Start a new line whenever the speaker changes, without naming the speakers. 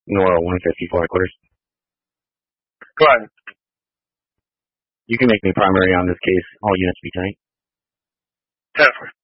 Nora 154 quarters.
Go ahead.
You can make me primary on this case. All units be tonight.
10-4.